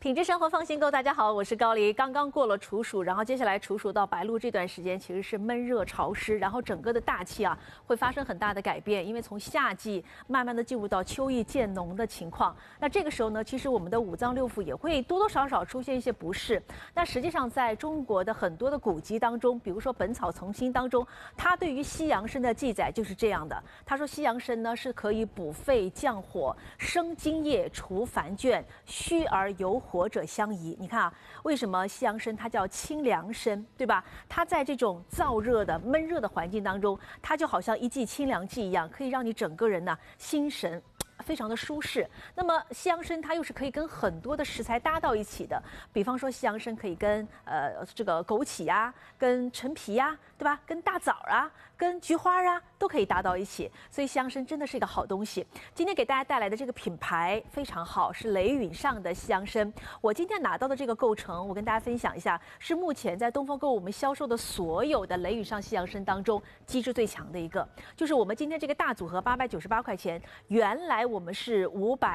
品质生活放心购，大家好，我是高黎。刚刚过了处暑，然后接下来处暑到白露这段时间其实是闷热潮湿，然后整个的大气会发生很大的改变，因为从夏季慢慢的进入到秋意渐浓的情况。那这个时候呢，其实我们的五脏六腑也会多多少少出现一些不适。那实际上在中国的很多的古籍当中，比如说《本草从心》当中，它对于西洋参的记载就是这样的。他说西洋参呢是可以补肺降火、生津液、除烦倦、虚而有火者相宜。你看为什么西洋参它叫清凉参，对吧？它在这种燥热的闷热的环境当中，它就好像一剂清凉剂一样，可以让你整个人心神非常的舒适。那么西洋参它又是可以跟很多的食材搭到一起的，比方说西洋参可以跟这个枸杞跟陈皮对吧？跟大枣跟菊花都可以搭到一起，所以西洋参真的是一个好东西。今天给大家带来的这个品牌非常好，是雷允上的西洋参。我今天拿到的这个构成，我跟大家分享一下，是目前在东方购物我们销售的所有的雷允上西洋参当中机制最强的一个，就是我们今天这个大组合898块钱，原来我们是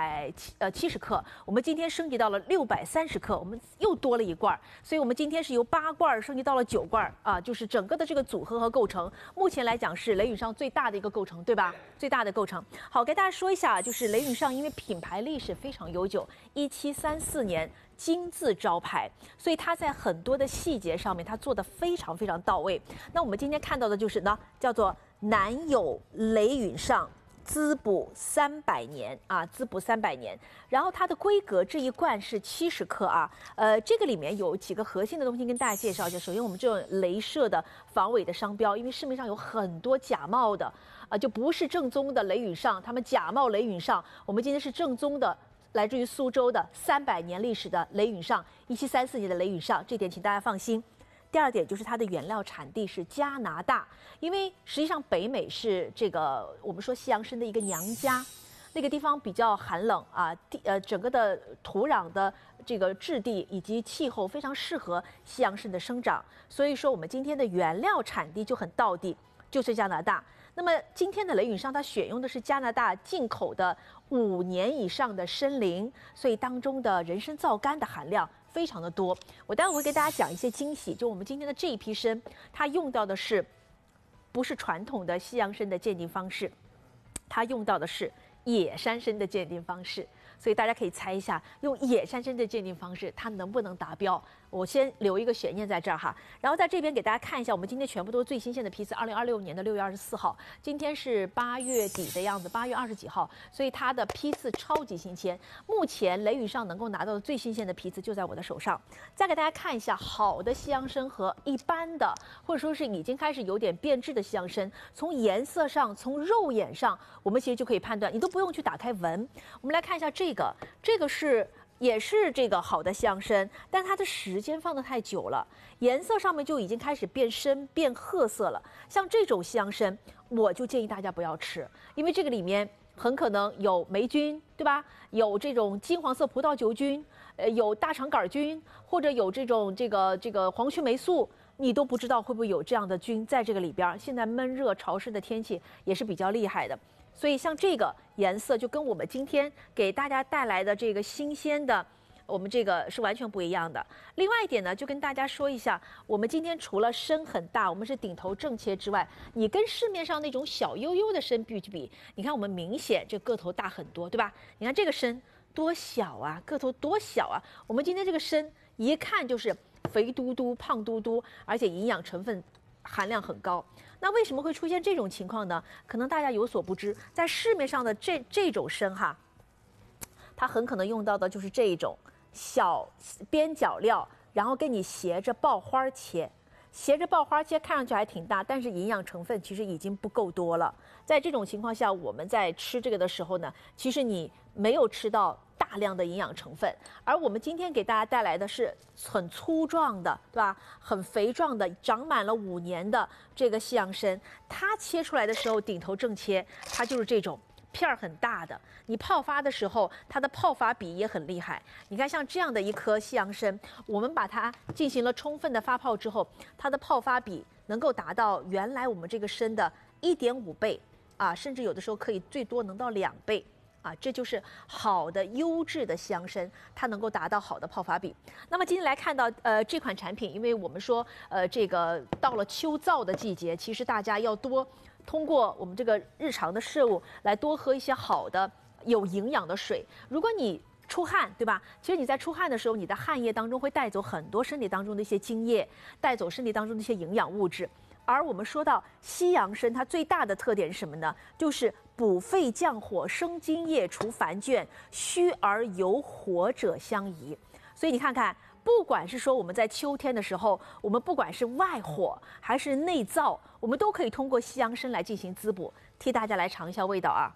570克，我们今天升级到了630克，我们又多了一罐，所以我们今天是由8罐升级到了9罐就是整个的这个组合和构成，目前来讲是雷允上最大的一个构成，对吧？最大的构成。好，给大家说一下，就是雷允上因为品牌历史非常悠久，1734年金字招牌，所以它在很多的细节上面它做得非常非常到位。那我们今天看到的就是呢，叫做南有雷允上滋补300年滋补300年。然后它的规格这一罐是70克这个里面有几个核心的东西跟大家介绍一下。首先我们这种镭射的防伪的商标，因为市面上有很多假冒的就不是正宗的雷允上，他们假冒雷允上，我们今天是正宗的，来自于苏州的300年历史的雷允上，1734年的雷允上，这点请大家放心。第二点就是它的原料产地是加拿大，因为实际上北美是这个我们说西洋参的一个娘家，那个地方比较寒冷整个的土壤的这个质地以及气候非常适合西洋参的生长，所以说我们今天的原料产地就很道地，就是加拿大。那么今天的雷允上它选用的是加拿大进口的5年以上的参龄，所以当中的人参皂苷的含量非常的多。我待会会给大家讲一些惊喜，就我们今天的这一批参，它用到的不是传统的西洋参的鉴定方式，它用到的是野山参的鉴定方式，所以大家可以猜一下，用野山参的鉴定方式它能不能达标？我先留一个悬念在这儿然后在这边给大家看一下，我们今天全部都是最新鲜的批次，2026年的6月24号，今天是8月底的样子，8月20几号，所以它的批次超级新鲜。目前雷允上能够拿到的最新鲜的批次就在我的手上。再给大家看一下好的西洋参和一般的，或者说是已经开始有点变质的西洋参，从颜色上，从肉眼上，我们其实就可以判断，你都不用去打开闻。我们来看一下这个也是这个好的西洋参，但它的时间放得太久了，颜色上面就已经开始变深变褐色了。像这种西洋参，我就建议大家不要吃，因为这个里面很可能有霉菌，对吧？有这种金黄色葡萄球菌，有大肠杆菌，或者有这种这个黄曲霉素，你都不知道会不会有这样的菌在这个里边。现在闷热潮湿的天气也是比较厉害的。所以像这个颜色就跟我们今天给大家带来的这个新鲜的，我们这个是完全不一样的。另外一点呢，就跟大家说一下，我们今天除了参很大，我们是顶头正切之外，你跟市面上那种小悠悠的参比，你看我们明显这个头大很多，对吧？你看这个参多小个头多小我们今天这个参一看就是肥嘟嘟、胖嘟嘟，而且营养成分含量很高。那为什么会出现这种情况呢？可能大家有所不知，在市面上的这种参它很可能用到的就是这一种小边角料，然后给你斜着爆花切，看上去还挺大，但是营养成分其实已经不够多了。在这种情况下，我们在吃这个的时候呢，其实你没有吃到大量的营养成分，而我们今天给大家带来的是很粗壮的，对吧？很肥壮的，长满了5年的这个西洋参，它切出来的时候顶头正切，它就是这种片儿很大的。你泡发的时候，它的泡发比也很厉害。你看，像这样的一颗西洋参，我们把它进行了充分的发泡之后，它的泡发比能够达到原来我们这个参的1.5倍甚至有的时候可以最多能到2倍。 啊，这就是好的优质的西洋参，它能够达到好的泡发比。那么今天来看到这款产品，因为我们说这个到了秋燥的季节，其实大家要多通过我们这个日常的摄入来多喝一些好的有营养的水。如果你出汗，对吧？其实你在出汗的时候，你的汗液当中会带走很多身体当中的一些精液，带走身体当中的一些营养物质。而我们说到西洋参，它最大的特点是什么呢？就是补肺降火、生津液、除烦倦，虚而有火者相宜。所以你看看，不管是说我们在秋天的时候，我们不管是外火还是内燥，我们都可以通过西洋参来进行滋补。替大家来尝一下味道啊！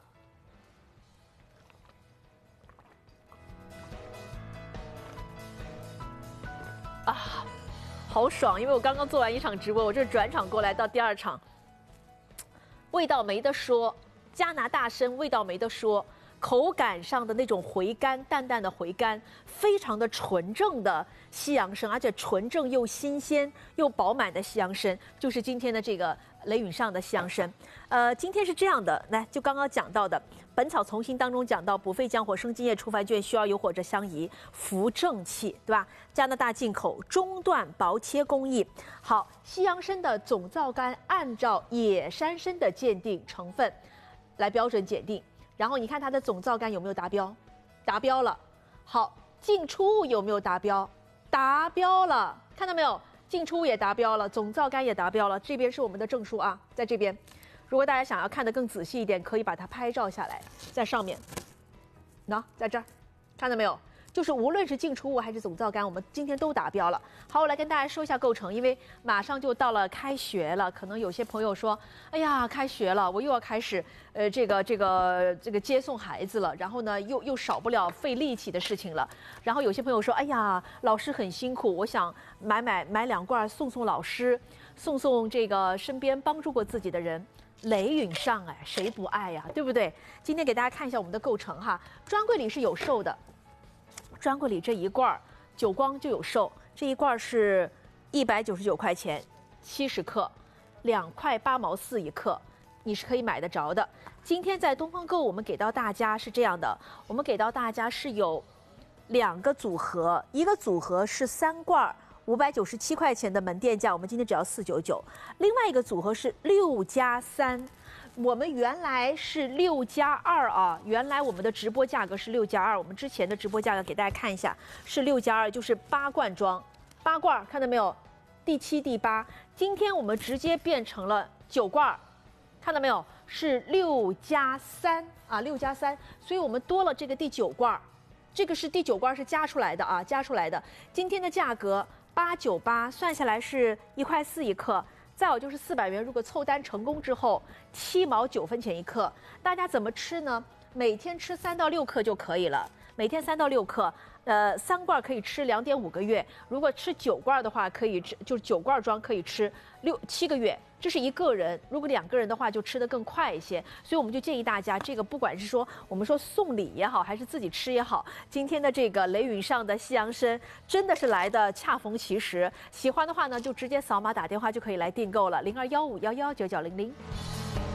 啊，好爽！因为我刚刚做完一场直播，我这转场过来到第二场，味道没得说，加拿大参味道没得说，口感上的那种回甘，淡淡的回甘，非常的纯正的西洋参，而且纯正又新鲜又饱满的西洋参，就是今天的这个雷允上的西洋参。今天是这样的，来，就刚刚讲到的《本草从心》当中讲到，补肺降火、生津液、除烦倦，虚而有火者相宜，扶正气，对吧？加拿大进口，中段薄切工艺。好，西洋参的总皂苷按照野山参的鉴定成分来标准检定，然后你看它的总皂苷有没有达标？达标了。好，进出物有没有达标？达标了，看到没有？进出物也达标了，总皂苷也达标了。这边是我们的证书啊，在这边。如果大家想要看得更仔细一点，可以把它拍照下来，在上面。喏，在这儿，看到没有？就是无论是进出物还是总皂苷，我们今天都达标了。好，我来跟大家说一下构成，因为马上就到了开学了，可能有些朋友说，哎呀，开学了，我又要开始这个接送孩子了，然后呢又少不了费力气的事情了。然后有些朋友说，哎呀，老师很辛苦，我想买2罐送老师，送这个身边帮助过自己的人。雷允上哎，谁不爱呀，对不对？今天给大家看一下我们的构成哈，专柜里是有售的。专柜里这一罐久光就有售，这一罐是199块钱，70克，2块8毛4一克，你是可以买得着的。今天在东方购我们给到大家是这样的，我们给到大家是有2个组合，一个组合是3罐597块钱的门店价，我们今天只要499。另外一个组合是6+3，我们原来是6+2啊，原来我们的直播价格是6+2，我们之前的直播价格给大家看一下是6+2，就是8罐装，8罐看到没有？第7、第8，今天我们直接变成了9罐，看到没有？是6+3啊，6+3，所以我们多了这个第9罐，这个是第9罐是加出来的啊，加出来的。今天的价格898，算下来是1块4一克。再有就是400元，如果凑单成功之后，7毛9分钱一克。大家怎么吃呢？每天吃3到6克就可以了，每天3到6克。3罐可以吃2.5个月，如果吃9罐的话，可以吃就是9罐装可以吃7个月。这是一个人，如果2个人的话，就吃得更快一些。所以我们就建议大家，这个不管是说我们说送礼也好，还是自己吃也好，今天的这个雷允上的西洋参真的是来的恰逢其时。喜欢的话呢，就直接扫码打电话就可以来订购了，0215119900。